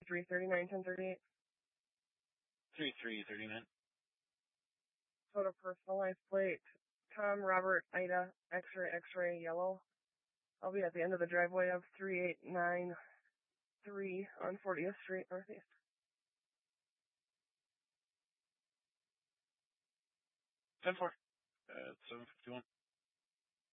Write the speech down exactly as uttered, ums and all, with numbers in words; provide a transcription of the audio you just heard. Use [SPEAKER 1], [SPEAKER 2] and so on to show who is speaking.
[SPEAKER 1] three thirty-nine, ten thirty-eight.
[SPEAKER 2] three three thirty-nine.
[SPEAKER 1] Put a personalized plate. Tom, Robert, Ida, X-ray, X-ray, yellow. I'll be at the end of the driveway of three eight nine three on fortieth Street Northeast.
[SPEAKER 2] ten four. Uh, seven fifty-one.